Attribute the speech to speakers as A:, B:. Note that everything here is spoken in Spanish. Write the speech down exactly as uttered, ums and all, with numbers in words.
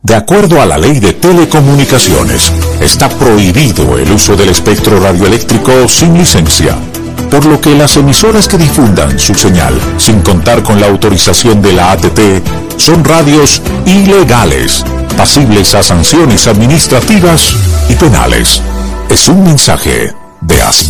A: De acuerdo a la Ley de Telecomunicaciones, está prohibido el uso del espectro radioeléctrico sin licencia, por lo que las emisoras que difundan su señal sin contar con la autorización de la A T T son radios ilegales, pasibles a sanciones administrativas y penales. Es un mensaje de A S